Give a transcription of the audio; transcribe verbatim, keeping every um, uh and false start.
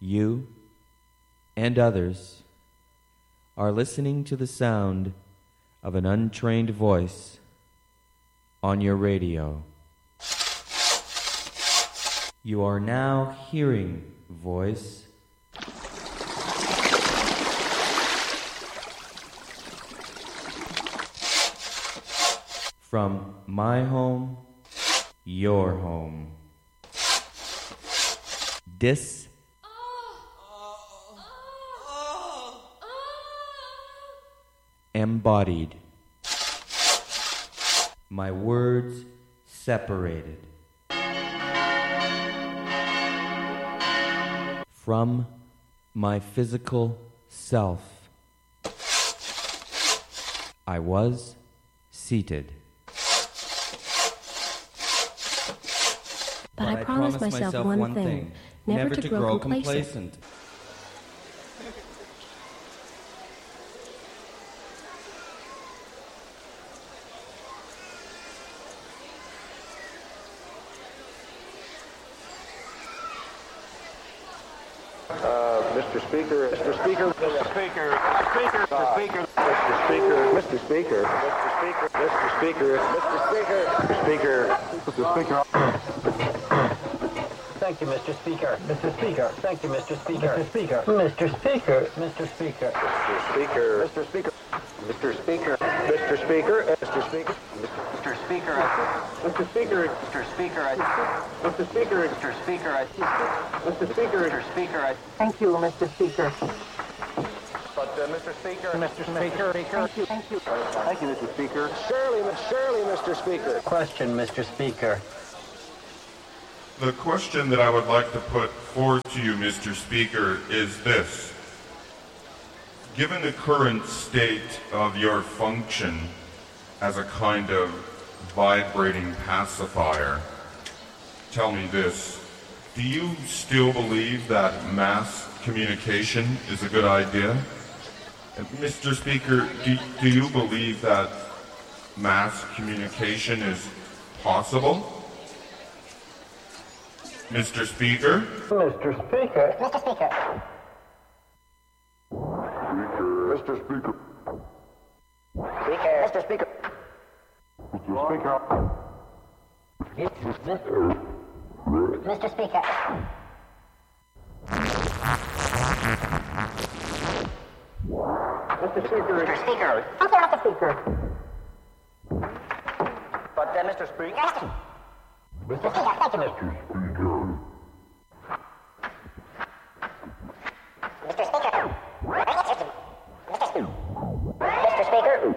You and others are listening to the sound of an untrained voice on your radio. You are now hearing voice from my home, your home. Dis embodied. My words separated. From my physical self. I was seated. But, but I, I promised myself, myself one, one thing, thing never, never to, to grow, grow complacent. complacent. Mister Speaker, Mister Speaker, Mister Speaker, Speaker, Mister Speaker, Mister Speaker, Mister Speaker, Mister Speaker, Mister Speaker, Mister Speaker, Mister Speaker. Thank you, Mister Speaker. Mister Speaker. Thank you, Mister Speaker. Mister Speaker. Mister Speaker. Mister Speaker. Mister Speaker. Mister Speaker. Mister Speaker. Mister Speaker. Mister Speaker. Mister Speaker. Mister Speaker. Mister Speaker. Mister Speaker. Mister Speaker. Mister Speaker. Mister Speaker. Thank you, Mister Speaker. But uh, Mister Speaker. Mister Speaker. Thank you. Thank you. Thank you, Mister Speaker. Surely, surely, Mister Speaker. Question, Mister Speaker. The question that I would like to put forth to you, Mister Speaker, is this. Given the current state of your function as a kind of vibrating pacifier, tell me this. Do you still believe that mass communication is a good idea? Mister Speaker, do, do you believe that mass communication is possible? Mister Speaker? Mister Speaker. Mister Speaker. Mister Speaker. Speaker. Mister Speaker. Mister Speaker. Mister Speaker. Mister Speaker. Mister Speaker. Mister Speaker. I'm sorry, Mister Speaker. But uh, Mister Speaker. Mister Speaker, thank you, Mister Speaker. Mister Speaker. Mister Speaker. Mister Speaker.